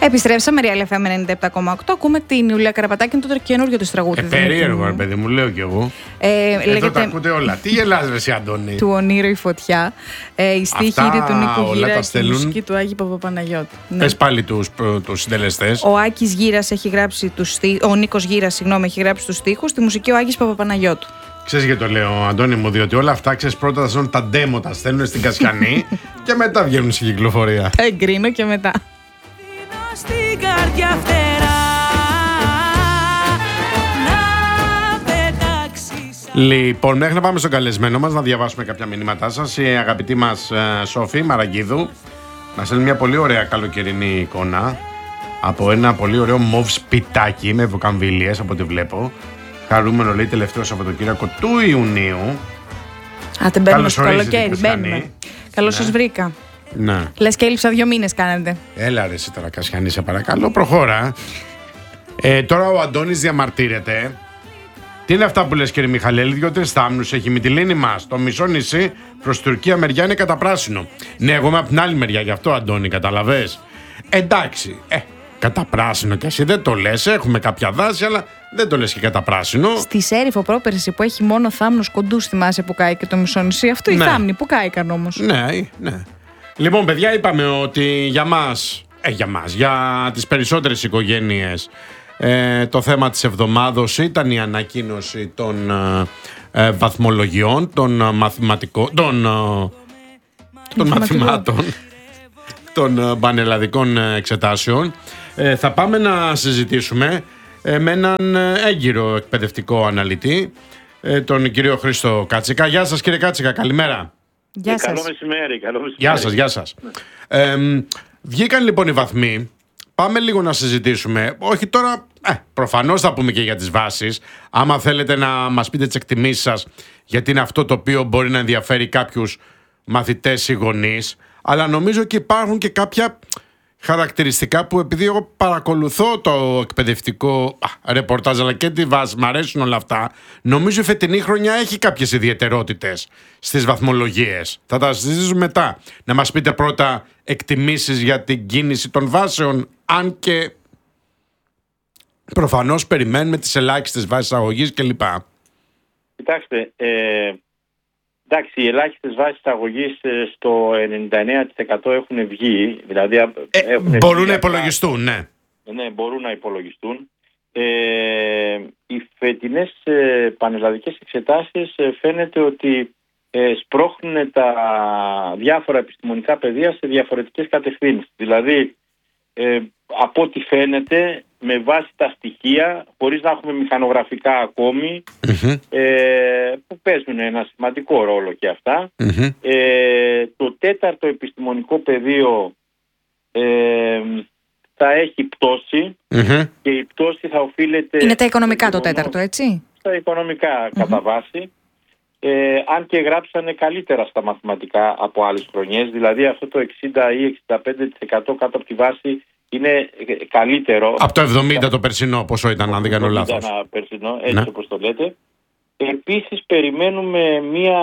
Επιστρέψαμε, Real FM 97,8. Ακούμε την Ιουλία Καραπατάκη, το καινούργιο της τραγούδι. Περίεργο, παιδί μου, λέω κι εγώ. Εδώ τα ακούτε όλα. Τι γελάς, ρε, εσύ, Αντώνη? Του Ονείρου η φωτιά. Η στίχη είναι του Νίκου Γύρα και η μουσική του Άγη Παπαπαναγιώτη. Πες πάλι τους συντελεστές. Ο Άκης Γύρας έχει γράψει ο Νίκος Γύρας, έχει γράψει τους στίχους, τη μουσική ο Άγης Παπαπαναγιώτου. Ξέρεις γιατί το λέω, Αντώνη μου, διότι όλα αυτά, ξέρεις, πρώτα θα ζουν τα demo, τα στέλνουν στην Κασιανή και μετά βγαίνουν στην κυκλοφορία. Εγκρίνω και μετά. Στην καρδιά φτερά, να πετάξεις. Λοιπόν, μέχρι να πάμε στον καλεσμένο μας, να διαβάσουμε κάποια μηνύματά σας. Η αγαπητή μας Σόφη Μαραγκίδου μας στέλνει μια πολύ ωραία καλοκαιρινή εικόνα από ένα πολύ ωραίο μοβ σπιτάκι με βουκαμβίλιες, από ό,τι βλέπω. Χαρούμενο, λέει, τελευταίο Σαββατοκύριακο του Ιουνίου. Δεν μπαίνουμε στο καλοκαίρι, μπαίνουμε. Καλώς σας βρήκα. Ναι. Λες και έλειψα 2 μήνες κάνετε. Έλα ρε εσύ τώρα, Κασιανή, σε παρακαλώ, προχώρα. Τώρα ο Αντώνης διαμαρτύρεται. Τι είναι αυτά που λες, κύριε Μιχαλέλη? 2-3 θάμνους έχει η Μυτιλήνη μας. Το μισό νησί προς Τουρκία μεριά είναι καταπράσινο. Ναι, εγώ είμαι από την άλλη μεριά, γι' αυτό, Αντώνη, καταλαβες. Εντάξει, καταπράσινο κι εσύ δεν το λες. Έχουμε κάποια δάση, αλλά δεν το λες και καταπράσινο. Στη Σέριφο πρόπερση που έχει μόνο θάμνους κοντούς, θυμάσαι που κάει και το μισό νησί? Αυτό οι θάμνοι που κάηκαν όμως. Ναι. Λοιπόν, παιδιά, είπαμε ότι για τις περισσότερες οικογένειες το θέμα της εβδομάδος ήταν η ανακοίνωση των βαθμολογιών, των μαθημάτων, των πανελλαδικών εξετάσεων. Θα πάμε να συζητήσουμε με έναν έγκυρο εκπαιδευτικό αναλυτή, τον κύριο Χρήστο Κάτσικα. Γεια σας, κύριε Κάτσικα, καλημέρα. Γεια σας. Καλό μεσημέρι. Γεια σας. Βγήκαν λοιπόν οι βαθμοί. Πάμε λίγο να συζητήσουμε. Όχι τώρα, προφανώς θα πούμε και για τις βάσεις. Άμα θέλετε να μας πείτε τις εκτιμήσεις σας, γιατί είναι αυτό το οποίο μπορεί να ενδιαφέρει κάποιους μαθητές ή γονείς. Αλλά νομίζω ότι υπάρχουν και κάποια χαρακτηριστικά που, επειδή εγώ παρακολουθώ το εκπαιδευτικό ρεπορτάζ αλλά και τη βάση, μ' αρέσουν όλα αυτά, νομίζω η φετινή χρονιά έχει κάποιες ιδιαιτερότητες στις βαθμολογίες. Θα τα συζητήσουμε μετά. Να μας πείτε πρώτα εκτιμήσεις για την κίνηση των βάσεων, αν και προφανώς περιμένουμε τις ελάχιστες βάσεις αγωγής κλπ. Κοιτάξτε, εντάξει, οι ελάχιστες βάσεις αγωγής στο 99% έχουν βγει. Δηλαδή μπορούν να υπολογιστούν, ναι. Ναι, μπορούν να υπολογιστούν. Οι φετινές πανελλαδικές εξετάσεις φαίνεται ότι σπρώχνουν τα διάφορα επιστημονικά πεδία σε διαφορετικές κατευθύνσεις. Δηλαδή, από ό,τι φαίνεται, με βάση τα στοιχεία, χωρίς να έχουμε μηχανογραφικά ακόμη, που παίζουν ένα σημαντικό ρόλο και αυτά, το 4ο επιστημονικό πεδίο θα έχει πτώση, και η πτώση θα οφείλεται... Είναι τα οικονομικά το 4ο, έτσι? Στα οικονομικά κατά βάση. Αν και γράψανε καλύτερα στα μαθηματικά από άλλες χρονιές, δηλαδή αυτό το 60 ή 65% κάτω από τη βάση είναι καλύτερο. Από το 70 το περσινό, πόσο ήταν, αν δεν κάνω λάθος? Ήταν περσινό, έτσι, ναι, όπως το λέτε. Επίσης περιμένουμε μία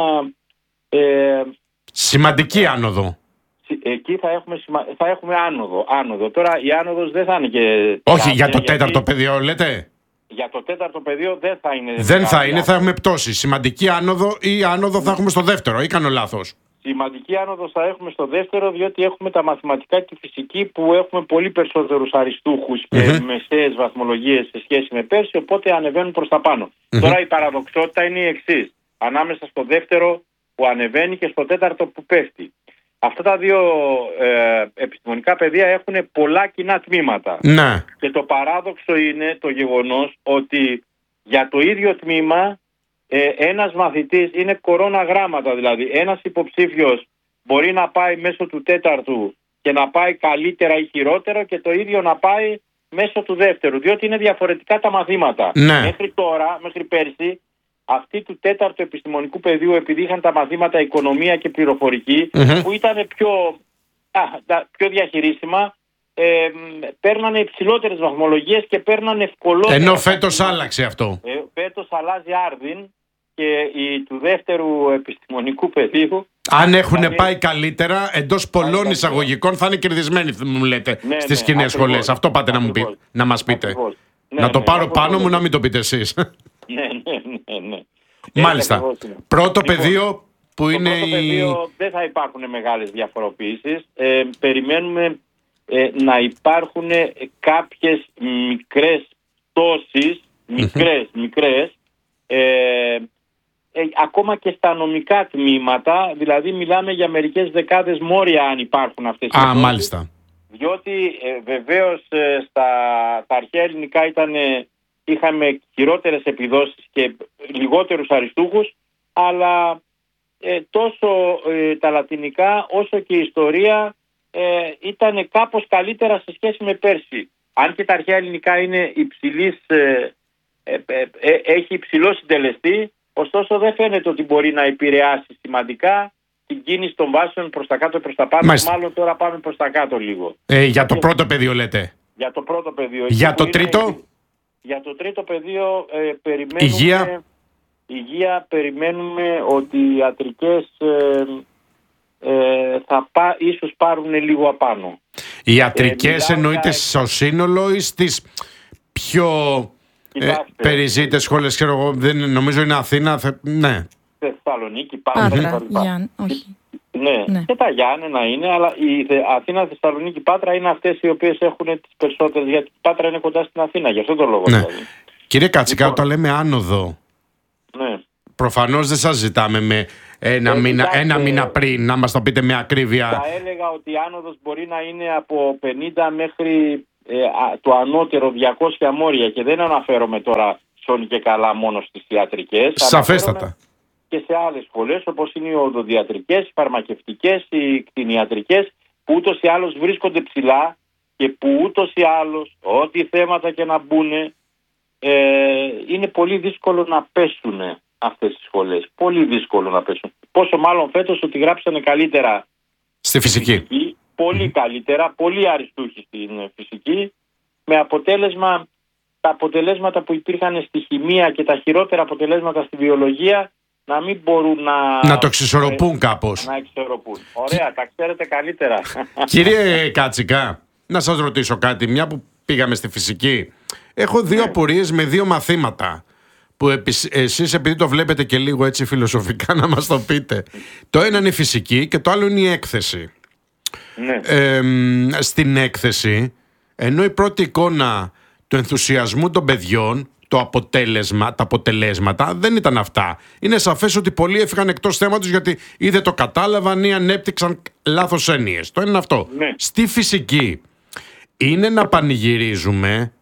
σημαντική άνοδο. Εκεί θα έχουμε άνοδο. Τώρα η άνοδος δεν θα είναι και... Όχι, για το 4ο πεδίο λέτε? Για το 4ο πεδίο δεν θα είναι. Δεν θα είναι, θα έχουμε πτώση. Σημαντική άνοδο ή άνοδο θα έχουμε στο 2ο, ή κάνω λάθος? Σημαντική άνοδο θα έχουμε στο 2ο, διότι έχουμε τα μαθηματικά και τη φυσική που έχουμε πολύ περισσότερους αριστούχους και μεσαίες βαθμολογίες σε σχέση με πέρσι, οπότε ανεβαίνουν προς τα πάνω. Τώρα η παραδοξότητα είναι η εξής. Ανάμεσα στο 2ο που ανεβαίνει και στο 4ο που πέφτει. Αυτά τα δύο επιστημονικά πεδία έχουν πολλά κοινά τμήματα. Ναι. Και το παράδοξο είναι το γεγονός ότι για το ίδιο τμήμα ένας μαθητής είναι κορώνα γράμματα. Δηλαδή ένας υποψήφιος μπορεί να πάει μέσω του 4ου και να πάει καλύτερα ή χειρότερο, και το ίδιο να πάει μέσω του 2ου, διότι είναι διαφορετικά τα μαθήματα. Ναι. Μέχρι τώρα, μέχρι πέρσι, αυτοί του 4ου επιστημονικού πεδίου, επειδή είχαν τα μαθήματα οικονομία και πληροφορική, που ήταν πιο διαχειρίσιμα, παίρνανε υψηλότερες βαθμολογίες και παίρνανε ευκολότερα. Ενώ φέτος άλλαξε αυτό. Φέτος αλλάζει άρδιν, και του 2ου επιστημονικού πεδίου Αν έχουν πάει καλύτερα, εντός πολλών εισαγωγικών θα είναι κερδισμένοι, μου λέτε, στις κοινές σχολές. Αυτό πάτε να μας πείτε. Να το πάρω πάνω μου, να μην το πείτε εσείς. Ναι. Μάλιστα. Πρώτο πεδίο που είναι πρώτο πεδίο δεν θα υπάρχουν μεγάλες διαφοροποιήσεις. Περιμένουμε να υπάρχουν κάποιες μικρές πτώσεις, μικρές, ακόμα και στα νομικά τμήματα, δηλαδή μιλάμε για μερικές δεκάδες μόρια αν υπάρχουν αυτές οι πτώσεις. Μάλιστα. Διότι βεβαίως στα αρχαία ελληνικά είχαμε χειρότερες επιδόσεις και λιγότερους αριστούχους, αλλά τόσο τα λατινικά όσο και η ιστορία ήταν κάπως καλύτερα σε σχέση με πέρσι. Αν και τα αρχαία ελληνικά είναι έχει υψηλό συντελεστή, ωστόσο δεν φαίνεται ότι μπορεί να επηρεάσει σημαντικά την κίνηση των βάσεων προς τα κάτω, προς τα πάνω. Μάλιστα. Μάλλον τώρα πάμε προς τα κάτω λίγο. Για το πρώτο πεδίο λέτε. Για το πρώτο πεδίο. Για το τρίτο. Για το τρίτο πεδίο περιμένουμε... Υγεία περιμένουμε ότι οι ιατρικές ίσως πάρουν λίγο απάνω. Οι ιατρικές εννοείται στο σύνολο ή στις πιο περιζήτες σχόλες, ξέρω εγώ, νομίζω είναι Αθήνα, ναι. Θεσσαλονίκη, Πάτρα, Γιάννη, όχι. Ναι, και τα Γιάννενα είναι, αλλά η Αθήνα, Θεσσαλονίκη, Πάτρα είναι αυτές οι οποίες έχουν τις περισσότερες, γιατί η Πάτρα είναι κοντά στην Αθήνα, γι' αυτό το λόγο. Ναι. Δηλαδή. Κύριε Κατσικά, όταν λέμε άνοδο, ναι. Προφανώς δεν σας ζητάμε με ένα μήνα πριν να μας το πείτε με ακρίβεια. Θα έλεγα ότι η άνοδος μπορεί να είναι από 50 μέχρι το ανώτερο 200 μόρια και δεν αναφέρομαι τώρα σώνει και καλά μόνο στις ιατρικές. Σαφέστατα. Και σε άλλες σχολές όπως είναι οι οδοντιατρικές, οι φαρμακευτικές, οι κτηνιατρικές που ούτως ή άλλως βρίσκονται ψηλά και που ούτως ή άλλως ό,τι θέματα και να μπουν είναι πολύ δύσκολο να πέσουν αυτές τις σχολές. Πολύ δύσκολο να πέσουν. Πόσο μάλλον φέτος ότι γράψανε καλύτερα στη φυσική. Πολύ καλύτερα, πολύ αριστούχοι στην φυσική, με αποτέλεσμα τα αποτελέσματα που υπήρχαν στη χημεία και τα χειρότερα αποτελέσματα στη βιολογία να μην μπορούν να το εξισορροπούν κάπως. Να εξισορροπούν. Ωραία, τα ξέρετε καλύτερα. Κύριε Κατσικά, να σας ρωτήσω κάτι, μια που πήγαμε στη φυσική. Έχω δύο απορίες με δύο μαθήματα που εσείς επειδή το βλέπετε και λίγο έτσι φιλοσοφικά να μας το πείτε. Το ένα είναι η φυσική και το άλλο είναι η έκθεση. Ναι. Στην έκθεση, ενώ η πρώτη εικόνα του ενθουσιασμού των παιδιών, τα αποτελέσματα δεν ήταν αυτά. Είναι σαφές ότι πολλοί έφυγαν εκτός θέματος γιατί ή δεν το κατάλαβαν ή ανέπτυξαν λάθος έννοιες. Το ένα είναι αυτό. Ναι. Στη φυσική είναι να πανηγυρίζουμε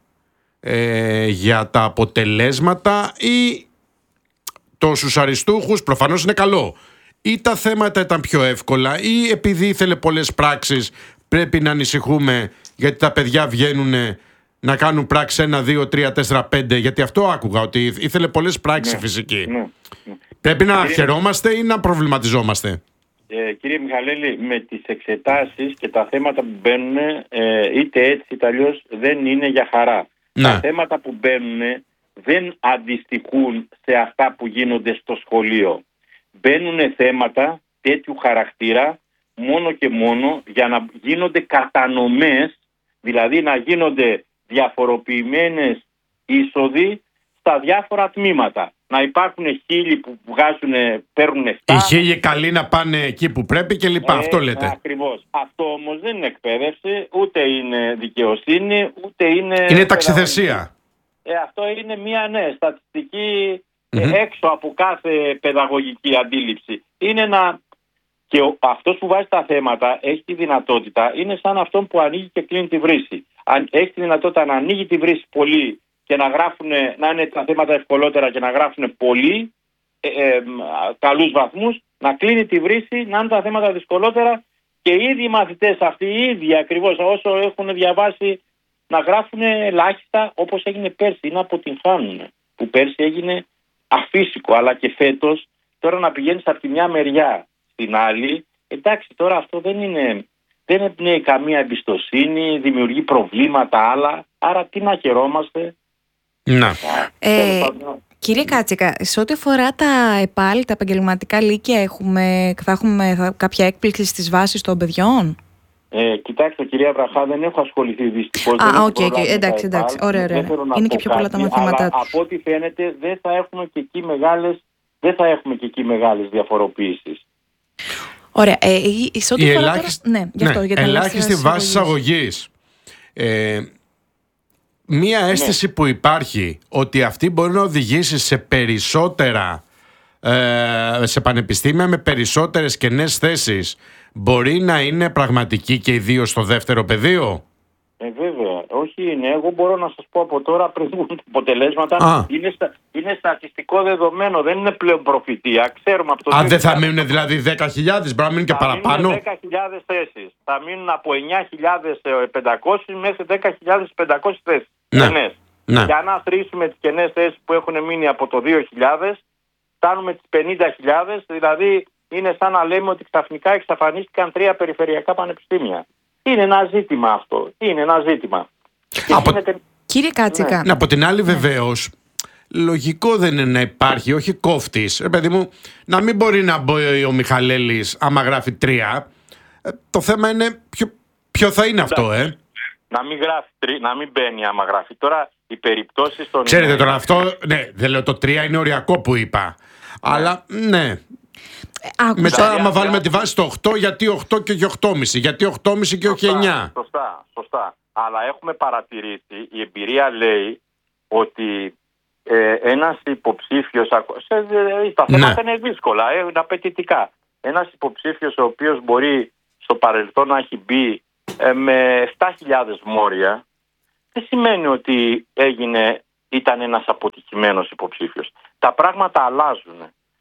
για τα αποτελέσματα ή τόσους αριστούχους, προφανώς είναι καλό, ή τα θέματα ήταν πιο εύκολα ή επειδή ήθελε πολλές πράξεις πρέπει να ανησυχούμε γιατί τα παιδιά βγαίνουν να κάνουν πράξεις 1, 2, 3, 4, 5, γιατί αυτό άκουγα ότι ήθελε πολλές πράξεις η φυσική. Ναι. Πρέπει να χαιρόμαστε ή να προβληματιζόμαστε? Κύριε Μιχαλέλη, με τις εξετάσεις και τα θέματα που μπαίνουν είτε έτσι είτε αλλιώς δεν είναι για χαρά. Ναι. Τα θέματα που μπαίνουν δεν αντιστοιχούν σε αυτά που γίνονται στο σχολείο. Μπαίνουν θέματα τέτοιου χαρακτήρα μόνο και μόνο για να γίνονται κατανομές, δηλαδή να γίνονται διαφοροποιημένες είσοδοι στα διάφορα τμήματα. Να υπάρχουν 1000 που παίρνουν 7. Οι 1000 καλοί να πάνε εκεί που πρέπει και λοιπά. Αυτό λέτε. Ακριβώς. Αυτό όμως δεν είναι εκπαίδευση, ούτε είναι δικαιοσύνη, ούτε είναι... Είναι ταξιθεσία. Αυτό είναι μια στατιστική έξω από κάθε παιδαγωγική αντίληψη. Είναι και αυτός που βάζει τα θέματα έχει τη δυνατότητα, είναι σαν αυτόν που ανοίγει και κλείνει τη βρύση. Έχει τη δυνατότητα να ανοίγει τη βρύση πολύ και να είναι τα θέματα ευκολότερα και να γράφουν πολύ καλούς βαθμούς, να κλείνει τη βρύση, να είναι τα θέματα δυσκολότερα και οι ίδιοι μαθητές αυτοί, οι ίδιοι ακριβώς όσο έχουν διαβάσει, να γράφουν ελάχιστα όπως έγινε πέρσι, ή να αποτυγχάνουν. Που πέρσι έγινε αφύσικο, αλλά και φέτος τώρα να πηγαίνεις από τη μια μεριά στην άλλη, εντάξει, τώρα αυτό δεν εμπνέει καμία εμπιστοσύνη, δημιουργεί προβλήματα άλλα, άρα τι να χαιρόμαστε. Να. Κύριε Κάτσικα, σε ό,τι αφορά τα ΕΠΑΛ, τα επαγγελματικά λύκεια, θα έχουμε κάποια έκπληξη στις βάσεις των παιδιών? Κοιτάξτε, κυρία Βραχά, δεν έχω ασχοληθεί δυστυχώς. Εντάξει, ωραία. Είναι και πιο πολλά τα μαθήματά τους. Από ό,τι φαίνεται δεν θα έχουμε και εκεί μεγάλες διαφοροποίησεις. Ωραία. Σε ό,τι αφορά ελάχιστη βάση εισαγωγής. Μία αίσθηση που υπάρχει ότι αυτή μπορεί να οδηγήσει σε περισσότερα, σε πανεπιστήμια με περισσότερες κενές θέσεις, μπορεί να είναι πραγματική και ιδίως στο δεύτερο πεδίο? Βέβαια, όχι είναι. Εγώ μπορώ να σας πω από τώρα, πριν βγουν τα αποτελέσματα, είναι στατιστικό δεδομένο, δεν είναι πλέον προφητεία. Ξέρουμε από το αν δεν θα μείνουν δηλαδή 10.000, μπορεί να μείνουν και παραπάνω. Θα μείνουν 10.000 θέσεις. Θα μείνουν από 9.500 μέχρι 10.500 θέσεις. Ναι. Και αν αθροίσουμε τις κενές θέσεις που έχουν μείνει από το 2000, φτάνουμε τις 50.000, δηλαδή είναι σαν να λέμε ότι ξαφνικά εξαφανίστηκαν 3 περιφερειακά πανεπιστήμια. Είναι ένα ζήτημα αυτό. Είναι ένα ζήτημα. Κύριε Κάτσικα. Από την άλλη, βεβαίως, λογικό δεν είναι να υπάρχει, όχι κόφτης. Παιδί μου, να μην μπορεί να μπει ο Μιχαλέλης άμα γράφει 3. Το θέμα είναι ποιο θα είναι αυτό, Να μην γράφει 3, να μην μπαίνει άμα γράφει. Τώρα οι περιπτώσεις των. Ξέρετε τώρα αυτό, δεν λέω το 3 είναι οριακό που είπα. Αλλά ναι. Μετά, άμα βάλουμε τη βάση στο 8, γιατί 8 και 8,5, γιατί 8,5 και όχι 9. Σωστά. Αλλά έχουμε παρατηρήσει, η εμπειρία λέει ότι ένας υποψήφιος, τα θέματα είναι δύσκολα, είναι απαιτητικά. Ένας υποψήφιος ο οποίος μπορεί στο παρελθόν να έχει μπει με 7.000 μόρια, δεν σημαίνει ότι ήταν ένας αποτυχημένος υποψήφιος. Τα πράγματα αλλάζουν.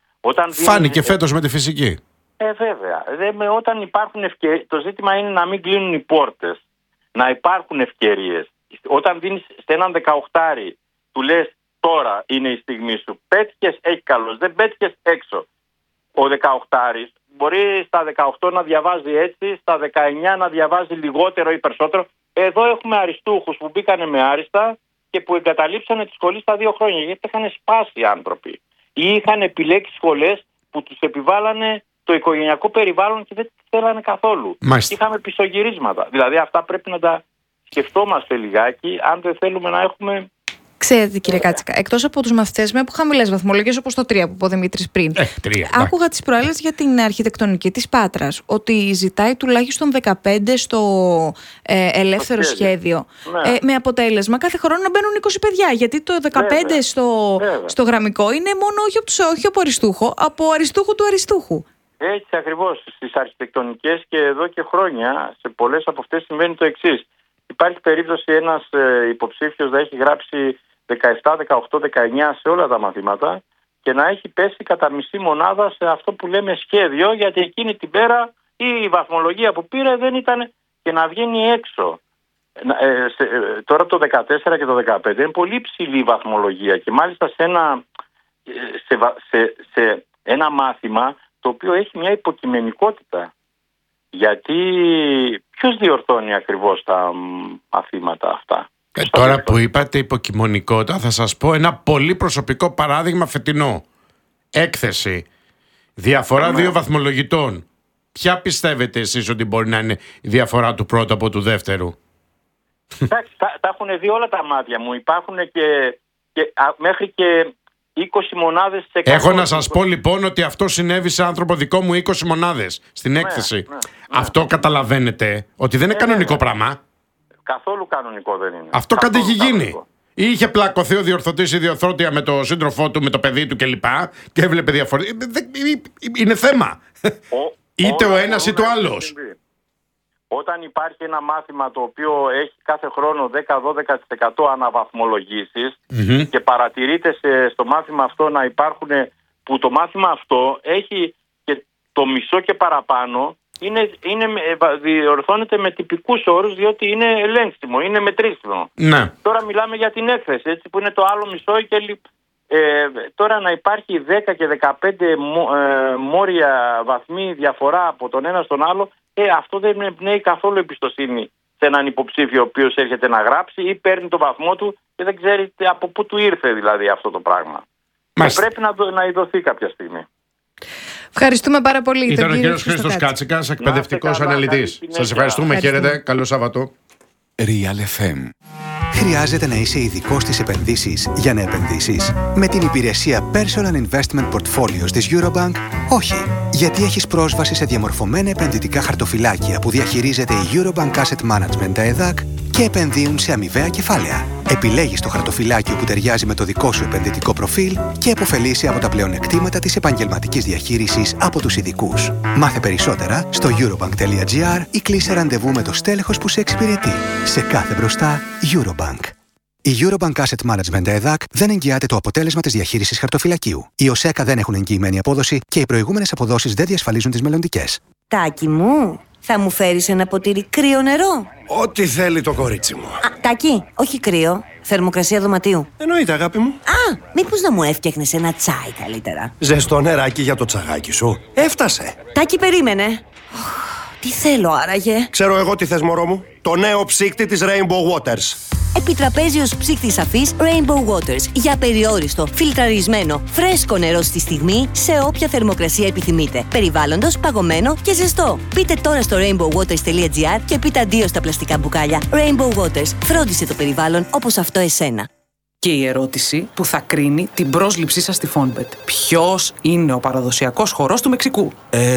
Φάνηκε φέτος με τη φυσική. Βέβαια. Όταν υπάρχουν ευκαιρίες, το ζήτημα είναι να μην κλείνουν οι πόρτες. Να υπάρχουν ευκαιρίες. Όταν δίνεις σε έναν 18, του λες τώρα είναι η στιγμή σου. Πέτυχες, έχει καλός. Δεν πέτυχες, έξω. Ο 18 μπορεί στα 18 να διαβάζει έτσι, στα 19 να διαβάζει λιγότερο ή περισσότερο. Εδώ έχουμε αριστούχους που μπήκανε με άριστα και που εγκαταλείψανε τη σχολή στα 2 χρόνια. Γιατί είχαν σπάσει οι άνθρωποι. Ή είχαν επιλέξει σχολές που τους επιβάλλανε το οικογενειακό περιβάλλον και δεν τις θέλανε καθόλου. Είχαμε πισωγυρίσματα. Δηλαδή αυτά πρέπει να τα σκεφτόμαστε λιγάκι, αν δεν θέλουμε να έχουμε. Ξέρετε, κύριε Κάτσικα, εκτός από τους μαθητές με χαμηλές βαθμολογίες όπως το 3 που είπε ο Δημήτρης πριν, άκουγα τις προάλλες για την αρχιτεκτονική της Πάτρας ότι ζητάει τουλάχιστον 15 στο ελεύθερο σχέδιο. Με αποτέλεσμα κάθε χρόνο να μπαίνουν 20 παιδιά. Γιατί το 15 στο γραμμικό είναι μόνο όχι από αριστούχο, από αριστούχου του αριστούχου. Έτσι ακριβώς. Στις αρχιτεκτονικές και εδώ και χρόνια σε πολλές από αυτές συμβαίνει το εξής. Υπάρχει περίπτωση ένας υποψήφιος να έχει γράψει 17, 18, 19 σε όλα τα μαθήματα και να έχει πέσει κατά μισή μονάδα σε αυτό που λέμε σχέδιο, γιατί εκείνη την πέρα η βαθμολογία που πήρε δεν ήταν, και να βγαίνει έξω. Τώρα το 14 και το 15 είναι πολύ ψηλή βαθμολογία και μάλιστα σε ένα μάθημα το οποίο έχει μια υποκειμενικότητα. Γιατί ποιος διορθώνει ακριβώς τα μαθήματα αυτά? Τώρα που είπατε υποκειμενικότητα, θα σας πω ένα πολύ προσωπικό παράδειγμα φετινό. Έκθεση. Διαφορά 2 βαθμολογητών. Ποια πιστεύετε εσείς ότι μπορεί να είναι η διαφορά του πρώτου από του δεύτερου? Εντάξει, τα έχουν δει όλα τα μάτια μου. Υπάρχουν και μέχρι και 20 μονάδες σε 100. Έχω να σας πω λοιπόν ότι αυτό συνέβη σε άνθρωπο δικό μου, 20 μονάδες στην έκθεση. Αυτό καταλαβαίνετε ότι δεν είναι κανονικό πράγμα. Καθόλου κανονικό δεν είναι. Αυτό κάτι έχει γίνει. Ή είχε πλακωθεί ο διορθωτής ή διορθώτρια με το σύντροφό του, με το παιδί του κλπ. Και έβλεπε διαφορετικά. Είναι θέμα. Είτε ο ένας είτε ο άλλος. Όταν υπάρχει ένα μάθημα το οποίο έχει κάθε χρόνο 10-12% αναβαθμολογήσεις και παρατηρείται στο μάθημα αυτό να υπάρχουν, που το μάθημα αυτό έχει και το μισό και παραπάνω, διορθώνεται με τυπικούς όρους, διότι είναι ελέγξιμο, είναι μετρήσιμο. Ναι. Τώρα μιλάμε για την έκθεση, έτσι, που είναι το άλλο μισό και τώρα να υπάρχει 10 και 15 μόρια βαθμοί διαφορά από τον ένα στον άλλο, αυτό δεν εμπνέει καθόλου εμπιστοσύνη σε έναν υποψήφιο ο οποίος έρχεται να γράψει ή παίρνει το βαθμό του και δεν ξέρει από πού του ήρθε δηλαδή αυτό το πράγμα. Πρέπει να ειδωθεί κάποια στιγμή. Ευχαριστούμε πάρα πολύ. Ήταν ο κύριος Χρήστος Κάτσικας, εκπαιδευτικός αναλυτής. Σας ευχαριστούμε. Χαίρετε. Καλό Σάββατο. Real FM. Χρειάζεται να είσαι ειδικός στις επενδύσεις για να επενδύσεις? Με την υπηρεσία Personal Investment Portfolios της Eurobank, όχι. Γιατί έχεις πρόσβαση σε διαμορφωμένα επενδυτικά χαρτοφυλάκια που διαχειρίζεται η Eurobank Asset Management ΕΔΑΚ και επενδύουν σε αμοιβαία κεφάλαια. Επιλέγεις το χαρτοφυλάκιο που ταιριάζει με το δικό σου επενδυτικό προφίλ και επωφελείσαι από τα πλεονεκτήματα της επαγγελματικής διαχείρισης από τους ειδικούς. Μάθε περισσότερα στο eurobank.gr ή κλείσε ραντεβού με το στέλεχος που σε εξυπηρετεί. Σε κάθε μπροστά, Eurobank. Η Eurobank Asset Management ΕΔΑΚ δεν εγγυάται το αποτέλεσμα της διαχείρισης χαρτοφυλακίου. Οι ΟΣΕΚΑ δεν έχουν εγγυημένη απόδοση και οι προηγούμενες αποδόσεις δεν διασφαλίζουν τις μελλοντικές. Τάκη μου, θα μου φέρεις ένα ποτήρι κρύο νερό? Ό,τι θέλει το κορίτσι μου. Τάκη, όχι κρύο. Θερμοκρασία δωματίου. Εννοείται, αγάπη μου. Μήπως να μου έφτιαχνες ένα τσάι καλύτερα? Ζεστό νεράκι για το τσαγάκι σου. Έφτασε. Τάκη, περίμενε. Τι θέλω άραγε? Ξέρω εγώ τι θες, μωρό μου. Το νέο ψύκτη της Rainbow Waters. Επιτραπέζιος ψύκτης αφής Rainbow Waters για περιόριστο, φιλτραρισμένο, φρέσκο νερό στη στιγμή σε όποια θερμοκρασία επιθυμείτε. Περιβάλλοντος, παγωμένο και ζεστό. Μπείτε τώρα στο rainbowwaters.gr και πείτε αντίο στα πλαστικά μπουκάλια. Rainbow Waters. Φρόντισε το περιβάλλον όπως αυτό εσένα. Και η ερώτηση που θα κρίνει την πρόσληψή σας στη Fonbet. Ποιος είναι ο παραδοσιακός χορός του Μεξικού?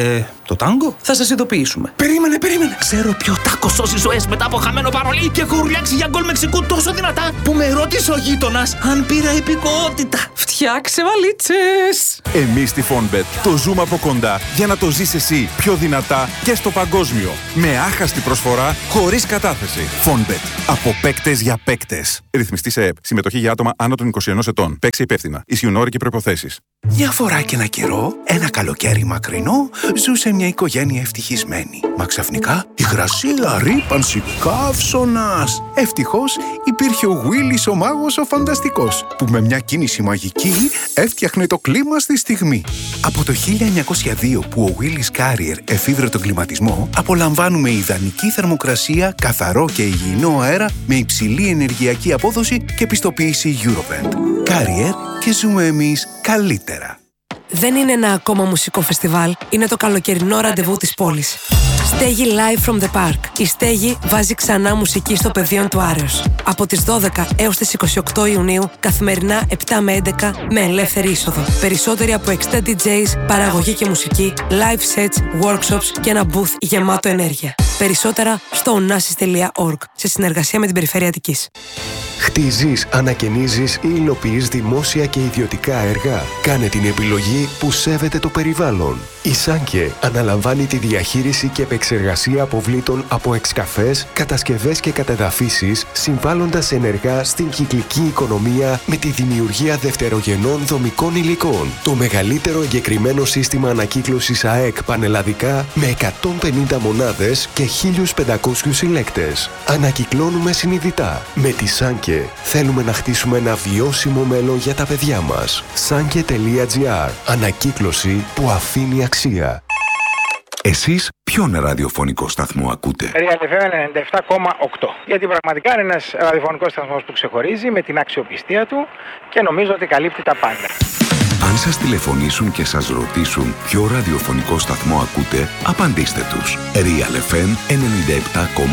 Το τάγκο? Θα σας ειδοποιήσουμε. Περίμενε. Ξέρω ποιο τάκο σώζει ζωές μετά από χαμένο παρολί και έχω ουρλιάξει για γκολ Μεξικού τόσο δυνατά που με ρώτησε ο γείτονας αν πήρα υπηκότητα. Φτιάξε βαλίτσες! Εμείς στη Fonbet το ζούμε από κοντά για να το ζεις εσύ πιο δυνατά και στο παγκόσμιο. Με άχαστη προσφορά, χωρίς κατάθεση. Fonbet. Από παίκτες για παίκτες. Ρυθμιστή σε ΕΠ. Συμμετοχή για άτομα άνω των 21 ετών. Παίξε υπεύθυνα. Ισχύουν όροι και προϋποθέσεις. Μια φορά και ένα καιρό, ένα καλοκαίρι μακρινό, ζούσε μια οικογένεια ευτυχισμένη. Μα ξαφνικά, υγρασία, ρύπανση, καύσωνας. Ευτυχώς υπήρχε ο Willis ο μάγος ο φανταστικός, που με μια κίνηση μαγική έφτιαχνε το κλίμα στη στιγμή. Από το 1902 που ο Willis Carrier εφήβρε τον κλιματισμό, απολαμβάνουμε ιδανική θερμοκρασία, καθαρό και υγιεινό αέρα με υψηλή ενεργειακή απόδοση και πιστοποίηση Eurovent. Carrier και ζούμε εμείς καλύτερα. Δεν είναι ένα ακόμα μουσικό φεστιβάλ, είναι το καλοκαιρινό ραντεβού της πόλης. Στέγη Live from the Park. Η Στέγη βάζει ξανά μουσική στο πεδίο του Άρεως. Από τις 12 έως τις 28 Ιουνίου, καθημερινά 7 με 11, με ελεύθερη είσοδο. Περισσότεροι από 60 DJs, παραγωγή και μουσική, live sets, workshops και ένα booth γεμάτο ενέργεια. Περισσότερα στο onassis.org, σε συνεργασία με την Περιφέρεια Αττικής. Χτίζεις, ανακαινίζεις ή υλοποιείς δημόσια και ιδιωτικά έργα? Κάνε την επιλογή που σέβεται το περιβάλλον. Η Σάνκε αναλαμβάνει τη διαχείριση και επεξεργασία αποβλήτων από εξκαφές, κατασκευές και κατεδαφίσεις, συμβάλλοντας ενεργά στην κυκλική οικονομία με τη δημιουργία δευτερογενών δομικών υλικών. Το μεγαλύτερο εγκεκριμένο σύστημα ανακύκλωσης ΑΕΚ πανελλαδικά με 150 μονάδες και 1.500 συλλέκτες. Ανακυκλώνουμε συνειδητά. Με τη Σάνκε θέλουμε να χτίσουμε ένα βιώσιμο μέλλον για τα παιδιά μας. Sanke.gr. Ανακύκλωση που αφήνει αξία. Εσείς ποιον ραδιοφωνικό σταθμό ακούτε? Real FM 97,8. Γιατί πραγματικά είναι ένας ραδιοφωνικός σταθμός που ξεχωρίζει με την αξιοπιστία του και νομίζω ότι καλύπτει τα πάντα. Αν σας τηλεφωνήσουν και σας ρωτήσουν ποιο ραδιοφωνικό σταθμό ακούτε, απαντήστε τους. Real FM 97,8.